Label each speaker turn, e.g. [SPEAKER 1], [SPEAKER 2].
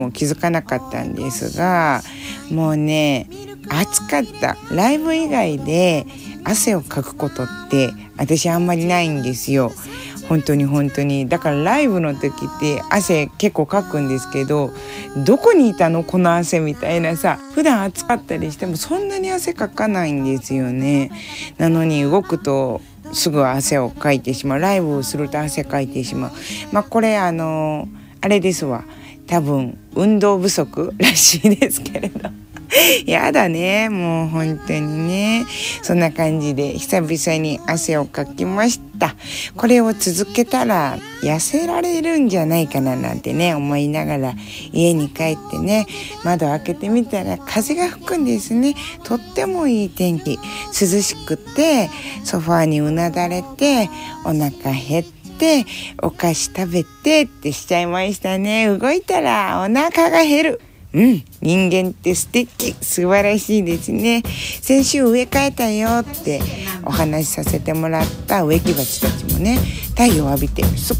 [SPEAKER 1] もう気づかなかったんですが、もうね暑かった。ライブ以外で汗をかくことって私あんまりないんですよ。本当にだからライブの時って汗結構かくんですけど、どこにいたのこの汗みたいなさ、普段暑かったりしてもそんなに汗かかないんですよね。なのに動くとすぐ汗をかいてしまう。ライブをすると汗かいてしまう。これあれですわ、多分運動不足らしいですけれどやだね、もう本当にね。そんな感じで久々に汗をかきました。これを続けたら痩せられるんじゃないかななんてね思いながら家に帰ってね、窓を開けてみたら風が吹くんですね。とってもいい天気、涼しくてソファーにうなだれてお腹減ってお菓子食べてってしちゃいましたね。動いたらお腹が減る。人間って素敵、素晴らしいですね。先週植え替えたよってお話しさせてもらった植木鉢たちもね、太陽を浴びてすっ